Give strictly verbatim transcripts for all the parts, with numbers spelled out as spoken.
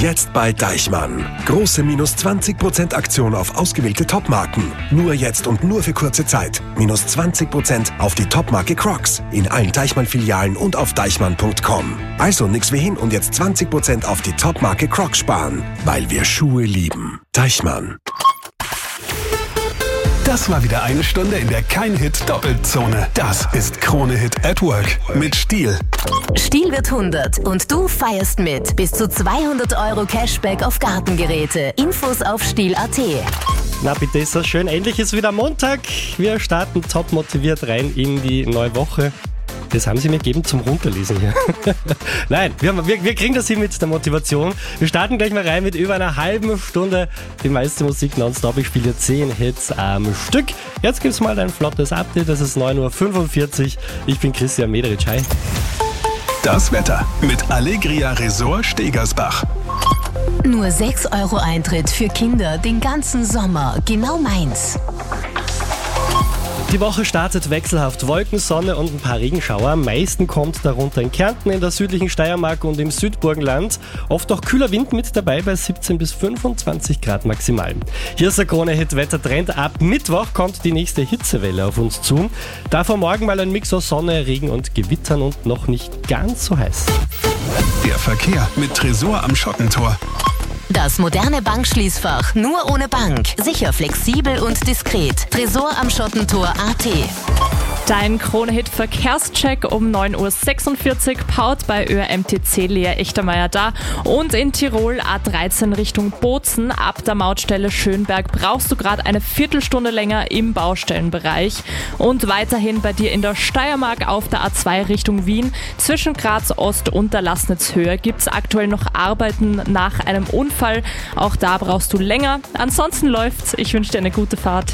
Jetzt bei Deichmann. Große minus zwanzig Prozent Aktion auf ausgewählte Topmarken. Nur jetzt und nur für kurze Zeit. Minus zwanzig Prozent auf die Topmarke Crocs. In allen Deichmann-Filialen und auf deichmann punkt com. Also nix wie hin und jetzt zwanzig Prozent auf die Topmarke Crocs sparen. Weil wir Schuhe lieben. Deichmann. Das war wieder eine Stunde in der Kein-Hit-Doppelzone. Das ist Krone-Hit at Work mit Stihl. Stihl wird hundert und du feierst mit. Bis zu zweihundert Euro Cashback auf Gartengeräte. Infos auf stihl punkt at. Na bitte, ist das schön. Endlich ist wieder Montag. Wir starten top motiviert rein in die neue Woche. Das haben sie mir gegeben zum Runterlesen hier. Nein, wir, haben, wir, wir kriegen das hin mit der Motivation. Wir starten gleich mal rein mit über einer halben Stunde die meiste Musik nonstop. Ich spiele zehn Hits am Stück. Jetzt gibt's mal ein flottes Update. Das ist neun Uhr fünfundvierzig. Ich bin Christian Mederitsch. Hi. Das Wetter mit Allegria Resort Stegersbach. Nur sechs Euro Eintritt für Kinder den ganzen Sommer. Genau meins. Die Woche startet wechselhaft. Wolken, Sonne und ein paar Regenschauer. Am meisten kommt darunter in Kärnten, in der südlichen Steiermark und im Südburgenland. Oft auch kühler Wind mit dabei bei siebzehn bis fünfundzwanzig Grad maximal. Hier ist der Krone-Hit-Wettertrend. Ab Mittwoch kommt die nächste Hitzewelle auf uns zu. Davor morgen mal ein Mix aus Sonne, Regen und Gewittern und noch nicht ganz so heiß. Der Verkehr mit Tresor am Schottentor. Das moderne Bankschließfach nur ohne Bank. Sicher, flexibel und diskret. Tresor am Schottentor punkt at. Dein Krone-Hit-Verkehrscheck um neun Uhr sechsundvierzig, Paut bei Ö R M T C Lea Echtermeier da. Und in Tirol A dreizehn Richtung Bozen ab der Mautstelle Schönberg brauchst du gerade eine Viertelstunde länger im Baustellenbereich. Und weiterhin bei dir in der Steiermark auf der A zwei Richtung Wien. Zwischen Graz Ost und der Lassnitzhöhe gibt es aktuell noch Arbeiten nach einem Unfall. Auch da brauchst du länger. Ansonsten läuft's. Ich wünsche dir eine gute Fahrt.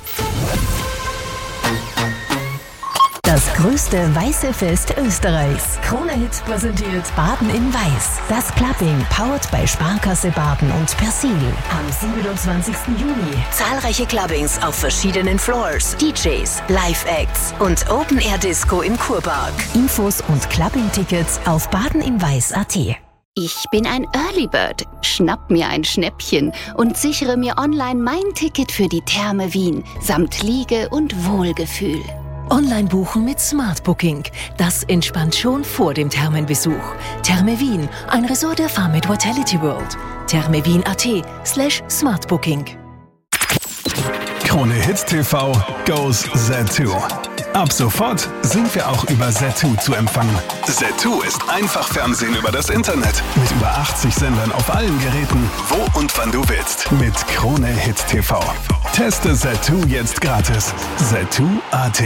Das größte weiße Fest Österreichs. Krone-Hit präsentiert Baden in Weiß. Das Clubbing, powered bei Sparkasse Baden und Persil. Am siebenundzwanzigsten Juni. Zahlreiche Clubbings auf verschiedenen Floors, D Js, Live-Acts und Open-Air-Disco im Kurpark. Infos und Clubbing-Tickets auf badeninweiß punkt at. Ich bin ein Early Bird. Schnapp mir ein Schnäppchen und sichere mir online mein Ticket für die Therme Wien samt Liege und Wohlgefühl. Online buchen mit Smart Booking. Das entspannt schon vor dem Thermenbesuch. Therme Wien, ein Resort der Farm mit Vitality World. thermewien punkt at slash smartbooking. Krone Hit T V goes Zattoo. Ab sofort sind wir auch über Zattoo zu empfangen. Zattoo ist einfach Fernsehen über das Internet. Mit über achtzig Sendern auf allen Geräten, wo und wann du willst. Mit Krone Hit T V. Teste Zattoo jetzt gratis. Zattoo punkt at.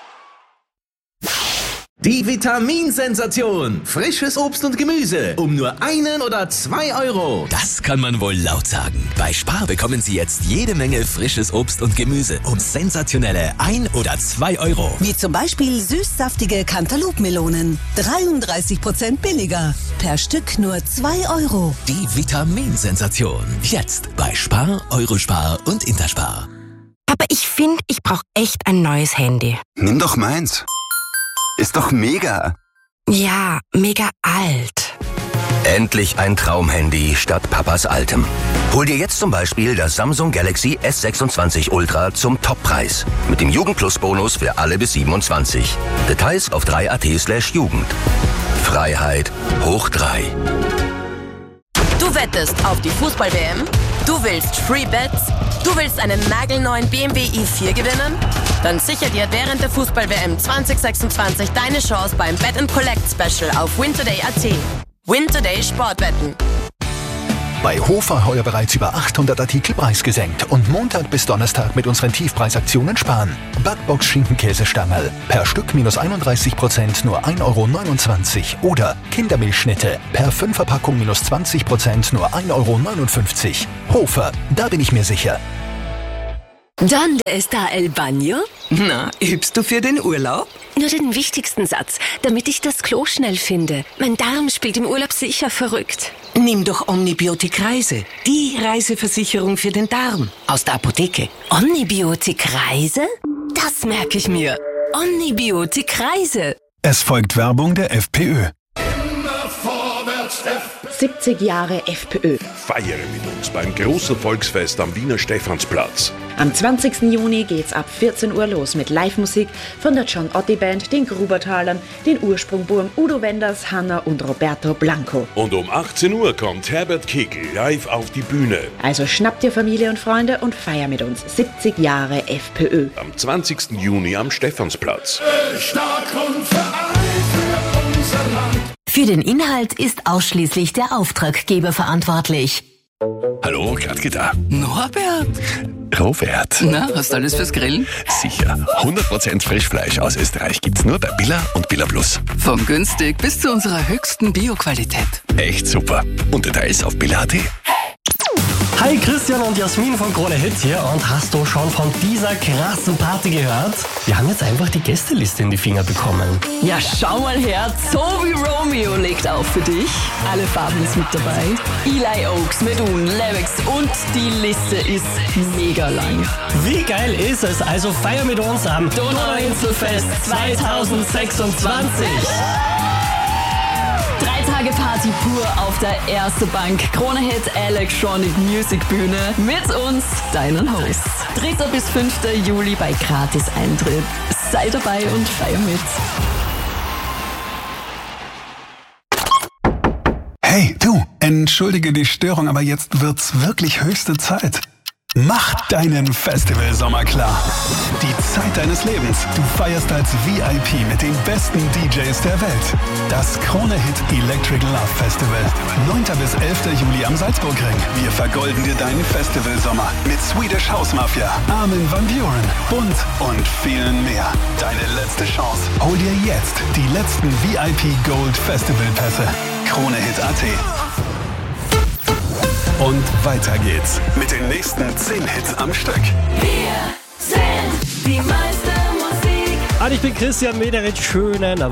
Die Vitaminsensation. Frisches Obst und Gemüse. Um nur einen oder zwei Euro. Das kann man wohl laut sagen. Bei Spar bekommen Sie jetzt jede Menge frisches Obst und Gemüse. Um sensationelle ein oder zwei Euro. Wie zum Beispiel süßsaftige Cantaloupe-Melonen. dreiunddreißig Prozent billiger. Per Stück nur zwei Euro. Die Vitaminsensation. Jetzt bei Spar, Eurospar und Interspar. Aber ich finde, ich brauche echt ein neues Handy. Nimm doch meins. Ist doch mega. Ja, mega alt. Endlich ein Traumhandy statt Papas altem. Hol dir jetzt zum Beispiel das Samsung Galaxy S sechsundzwanzig Ultra zum Toppreis. Mit dem Jugend-Plus-Bonus für alle bis siebenundzwanzig. Details auf drei punkt at slash Jugend. Freiheit hoch drei. Du wettest auf die Fußball-W M? Du willst Free Bets? Du willst einen nagelneuen B M W i vier gewinnen? Dann sicher dir während der Fußball-W M zwanzig sechsundzwanzig deine Chance beim Bet and Collect Special auf wintoday punkt at. Wintoday Sportwetten. Bei Hofer heuer bereits über achthundert Artikel preisgesenkt und Montag bis Donnerstag mit unseren Tiefpreisaktionen sparen. Backbox Schinkenkäsestangerl per Stück minus einunddreißig Prozent nur ein Euro neunundzwanzig oder Kindermilchschnitte per Fünferpackung minus zwanzig Prozent nur ein Euro neunundfünfzig. Hofer, da bin ich mir sicher. ¿Dónde está el baño? Na, übst du für den Urlaub? Nur den wichtigsten Satz, damit ich das Klo schnell finde. Mein Darm spielt im Urlaub sicher verrückt. Nimm doch Omnibiotik Reise, die Reiseversicherung für den Darm aus der Apotheke. Omnibiotik Reise? Das merke ich mir. Omnibiotik Reise. Es folgt Werbung der FPÖ. Immer vorwärts, F siebzig Jahre FPÖ. Feiere mit uns beim großen Volksfest am Wiener Stephansplatz. Am zwanzigsten Juni geht's ab vierzehn Uhr los mit Live-Musik von der John Otti Band, den Grubertalern, den Ursprungburm Udo Wenders, Hanna und Roberto Blanco. Und um achtzehn Uhr kommt Herbert Kickl live auf die Bühne. Also schnappt dir Familie und Freunde und feier mit uns siebzig Jahre FPÖ. Am zwanzigsten Juni am Stephansplatz. Stark und vereint für unser Land. Für den Inhalt ist ausschließlich der Auftraggeber verantwortlich. Hallo, Gladke da. Norbert. Robert. Na, hast du alles fürs Grillen? Sicher. hundert Prozent Frischfleisch aus Österreich gibt's nur bei Billa und Billa Plus. Von günstig bis zu unserer höchsten Bio-Qualität. Echt super. Und Details auf billa punkt at. Hi, Christian und Jasmin von Krone Hit hier. Und hast du schon von dieser krassen Party gehört? Wir haben jetzt einfach die Gästeliste in die Finger bekommen. Ja, schau mal her. Toby Romeo legt auf für dich. Alle Farben ist mit dabei. Eli Oaks, Medun, Levex und die Liste ist mega lang. Wie geil ist es? Also feier mit uns am Donauinselfest zweitausendsechsundzwanzig. Drei Tage Party pur auf der Erste Bank Krone Hit Electronic Music Bühne. Mit uns, deinen Hosts. dritter bis fünfter Juli bei Gratis-Eintritt. Sei dabei und feier mit. Hey, du, entschuldige die Störung, aber jetzt wird's wirklich höchste Zeit. Mach deinen Festivalsommer klar. Die Zeit deines Lebens. Du feierst als V I P mit den besten D Js der Welt. Das Krone Hit Electric Love Festival. neunter bis elfter Juli am Salzburgring. Wir vergolden dir deinen Festivalsommer mit Swedish House Mafia, Armin van Buuren, Bunt und vielen mehr. Deine letzte Chance. Hol dir jetzt die letzten V I P Gold Festival Pässe. Krone Hit punkt at. Und weiter geht's mit den nächsten zehn Hits am Stück. Wir sind die meiste Musik. Und ich bin Christian Mederich. Schönen